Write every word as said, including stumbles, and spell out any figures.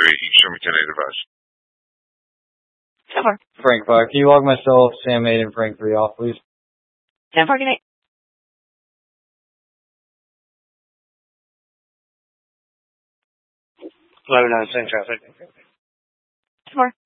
three. You can show me ten eight advice. ten four. Frank five. Can you log myself, Sam eight, and Frank three off, please? ten four, good night. eleven nine, same traffic. ten four.